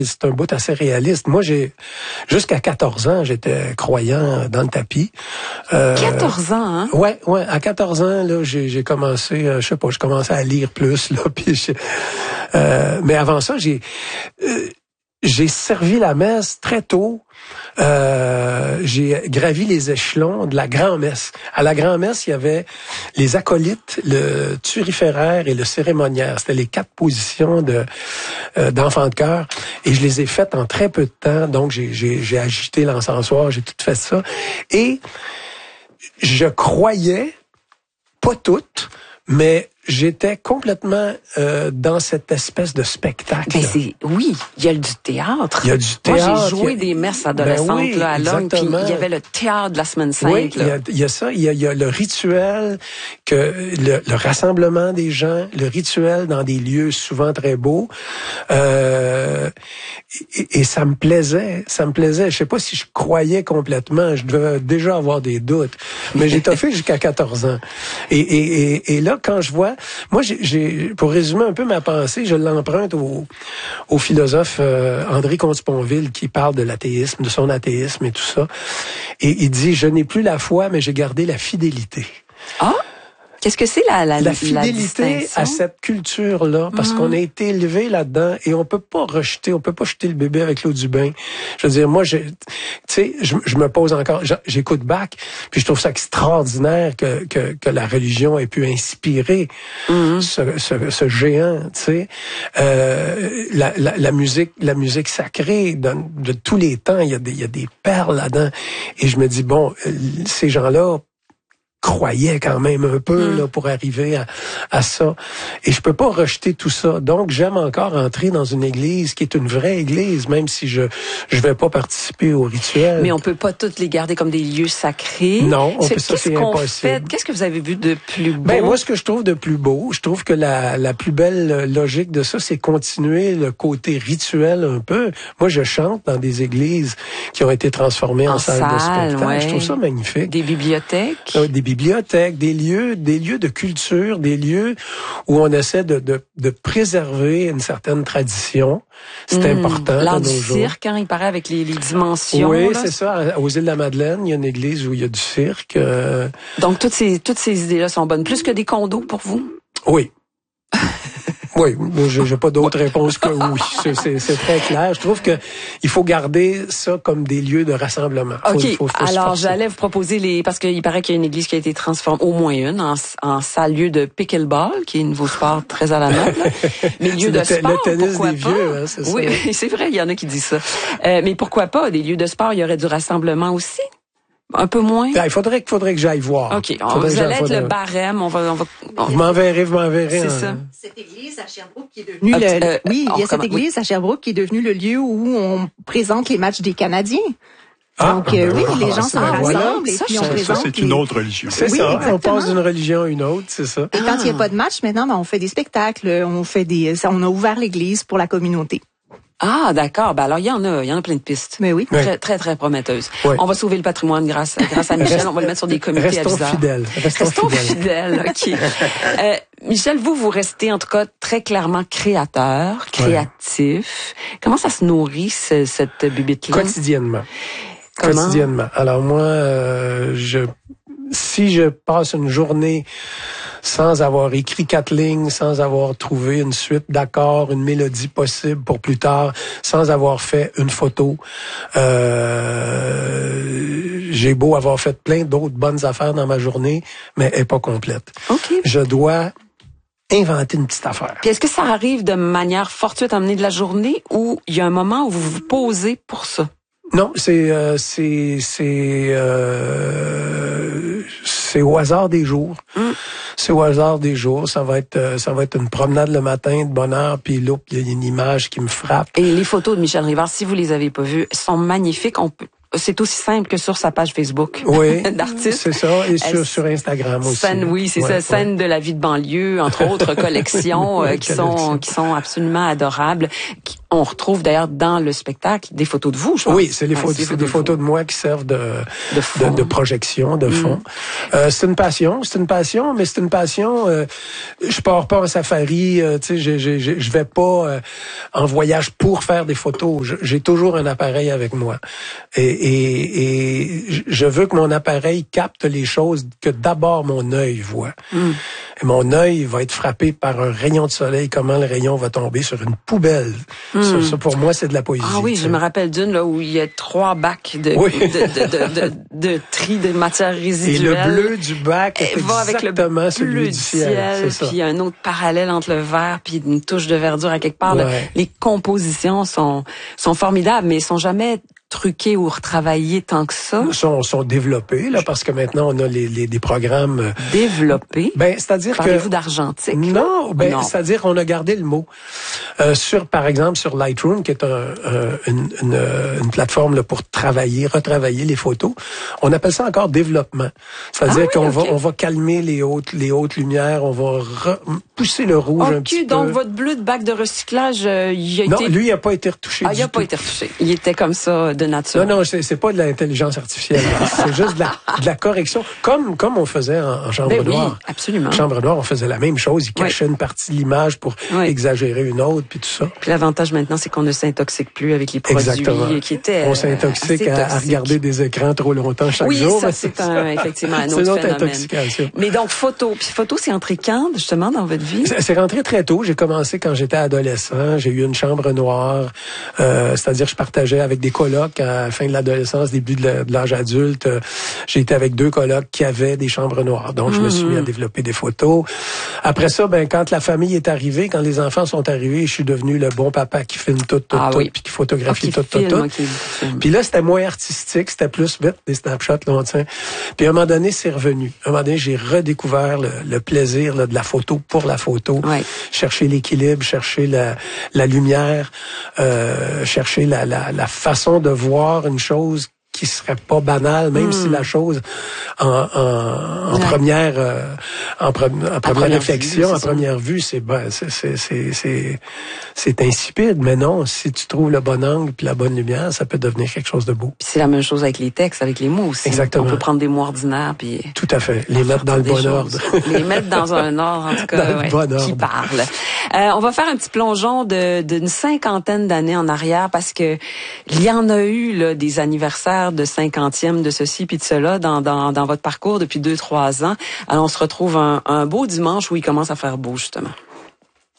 C'est un bout assez réaliste. Moi, jusqu'à 14 ans, j'étais croyant dans le tapis. 14 ans, hein? Ouais. À 14 ans, là, j'ai commencé, je sais pas, je commençais à lire plus, là. Puis mais avant ça, j'ai servi la messe très tôt. J'ai gravi les échelons de la grand-messe. À la grand-messe, il y avait les acolytes, le turiféraire et le cérémoniaire. C'était les 4 positions d'enfants de chœur. Et je les ai faites en très peu de temps. Donc, j'ai agité l'encensoir, j'ai tout fait ça. Et je croyais, pas toutes, mais j'étais complètement dans cette espèce de spectacle. Ben oui, il y a du théâtre. Il y a du théâtre. Moi, j'ai joué des messes adolescentes là, à Longue, puis il y avait le théâtre de la semaine sainte. Oui, il y a ça. Il y a le rituel, le rassemblement des gens, le rituel dans des lieux souvent très beaux. Et ça me plaisait. Je sais pas si je croyais complètement. Je devais déjà avoir des doutes. Mais j'ai toffé jusqu'à 14 ans. Et là, quand je vois, moi, pour résumer un peu ma pensée, je l'emprunte au philosophe André Comte-Sponville qui parle de l'athéisme, de son athéisme et tout ça. Et il dit, je n'ai plus la foi, mais j'ai gardé la fidélité. Ah! Qu'est-ce que c'est la fidélité à cette culture-là, parce qu'on a été élevé là-dedans et on peut pas jeter le bébé avec l'eau du bain. Je veux dire, moi, je me pose encore, j'écoute Bach, puis je trouve ça extraordinaire que la religion ait pu inspirer ce géant, tu sais. La musique sacrée de tous les temps, il y a des perles là-dedans. Et je me dis, bon, ces gens-là croyais quand même un peu là pour arriver à ça. Et je peux pas rejeter tout ça. Donc, j'aime encore entrer dans une église qui est une vraie église, même si je vais pas participer au rituel. Mais on peut pas toutes les garder comme des lieux sacrés. Non, c'est impossible. Qu'est-ce que vous avez vu de plus beau? Ben, moi, ce que je trouve de plus beau, je trouve que la plus belle logique de ça, c'est continuer le côté rituel un peu. Moi, je chante dans des églises qui ont été transformées en salles de spectacle. Ouais. Je trouve ça magnifique. Des bibliothèques. Des bibliothèques, des lieux de culture, des lieux où on essaie de préserver une certaine tradition. C'est important. L'art du cirque, hein, il paraît, avec les dimensions. Oui, c'est ça. Aux îles de la Madeleine, il y a une église où il y a du cirque. Donc, toutes ces idées-là sont bonnes. Plus que des condos pour vous? Oui. Oui, j'ai pas d'autre réponse que oui. C'est très clair. Je trouve que il faut garder ça comme des lieux de rassemblement. Faut alors j'allais vous proposer parce qu'il paraît qu'il y a une église qui a été transformée, au moins une, en salle lieu de pickleball, qui est un nouveau sport très à la mode. Mais lieu de sport, le tennis pourquoi des pas? Vieux, hein, c'est oui, ça. c'est vrai, il y en a qui disent ça. Mais pourquoi pas? Des lieux de sport, il y aurait du rassemblement aussi? Un peu moins? Il faudrait que j'aille voir. OK. Vous allez être le barème. Vous m'enverrez. C'est ça. Cette église à Sherbrooke qui est devenue il y a cette église à Sherbrooke qui est devenue le lieu où on présente les matchs des Canadiens. Donc, les gens s'en rassemblent et puis on présente. Ça, c'est une autre religion. C'est ça. Exactement. On passe d'une religion à une autre, c'est ça. Et quand il n'y a pas de match, maintenant, on fait des spectacles, on a ouvert l'église pour la communauté. Ah, d'accord. Ben alors, il y en a plein de pistes. Mais oui. Très, très, très prometteuses. Oui. On va sauver le patrimoine grâce à Michel. On va le mettre sur des comités aviseurs. Restons fidèles. OK. Michel, vous restez en tout cas très clairement créatif. Comment ça se nourrit, cette bibite-là? Quotidiennement. Comment? Quotidiennement. Alors moi, si je passe une journée sans avoir écrit 4 lignes, sans avoir trouvé une suite d'accords, une mélodie possible pour plus tard, sans avoir fait une photo, j'ai beau avoir fait plein d'autres bonnes affaires dans ma journée, mais elle est pas complète. Okay. Je dois inventer une petite affaire. Puis est-ce que ça arrive de manière fortuite à mener de la journée ou il y a un moment où vous vous posez pour ça? Non, c'est au hasard des jours. C'est au hasard des jours. Ça va être une promenade le matin de bonne heure, puis là, il y a une image qui me frappe. Et les photos de Michel Rivard, si vous les avez pas vues, sont magnifiques. C'est aussi simple que sur sa page Facebook. Oui, d'artiste. C'est ça. Et sur Instagram aussi. Scène de la vie de banlieue, entre autres collections qui sont absolument adorables. on retrouve d'ailleurs dans le spectacle des photos de vous, je pense. Oui, c'est des photos de moi qui servent de projection, de fond. C'est une passion, mais c'est une passion. Je pars pas en safari, tu sais, je vais pas en voyage pour faire des photos. J'ai toujours un appareil avec moi, et je veux que mon appareil capte les choses que d'abord mon œil voit. Et mon œil va être frappé par un rayon de soleil, comment le rayon va tomber sur une poubelle. Ça, pour moi, c'est de la poésie. Ah oui, je me rappelle d'une là où il y a 3 bacs de tri de matière résiduelle. Et le bleu du bac est exactement celui du ciel. Puis il y a un autre parallèle entre le vert puis une touche de verdure à quelque part. Ouais. Les compositions sont formidables, mais ils sont jamais truqués ou retravaillés tant que ça. Sont développés là, parce que maintenant on a des programmes développés. Ben, c'est-à-dire Parlez-vous d'argentique? Non, c'est-à-dire qu'on a gardé le mot par exemple sur Lightroom, qui est une plateforme là, pour retravailler les photos. On appelle ça encore développement. C'est-à-dire qu'on va calmer les hautes lumières, on va pousser le rouge un petit peu. Donc votre bleu de bac de recyclage, Non, lui, il a pas été retouché. Il a pas été retouché. Il était comme ça de nature. Non, c'est pas de l'intelligence artificielle. C'est juste de la correction, comme on faisait en chambre noire. Oui, absolument. En chambre noire, on faisait la même chose. Il cachait une partie de l'image pour exagérer une autre, puis tout ça. Puis l'avantage maintenant, c'est qu'on ne s'intoxique plus avec les produits qui étaient on s'intoxique à regarder des écrans trop longtemps chaque jour. Oui, ça c'est effectivement un autre phénomène. Intoxication. Mais donc photo, c'est entré quand justement dans votre vie? C'est rentré très tôt. J'ai commencé quand j'étais adolescent. J'ai eu une chambre noire, c'est-à-dire je partageais avec des colocs à la fin de l'adolescence, début de l'âge adulte. J'ai été avec 2 colocs qui avaient des chambres noires. Donc, je me suis mis à développer des photos. Après ça, quand la famille est arrivée, quand les enfants sont arrivés, je suis devenu le bon papa qui filme tout, puis qui photographie tout. Puis là, c'était moins artistique, c'était plus des snapshots, là, tiens. Puis à un moment donné, c'est revenu. À un moment donné, j'ai redécouvert le plaisir là, de la photo pour la photo. Ouais. Chercher l'équilibre, chercher la lumière, chercher la façon de voir une chose qui serait pas banale, même si la chose en première réflexion, en première vue, c'est insipide. Mais non, si tu trouves le bon angle puis la bonne lumière, ça peut devenir quelque chose de beau. Puis c'est la même chose avec les textes, avec les mots aussi. Exactement. On peut prendre des mots ordinaires puis tout à fait, les mettre dans le bon ordre. Les mettre dans un ordre, en tout cas, qui parle. On va faire un petit plongeon d'une 50aine d'années en arrière parce que il y en a eu là des anniversaires de 50e de ceci puis de cela dans votre parcours depuis 2-3 ans. Alors on se retrouve un beau dimanche où il commence à faire beau justement.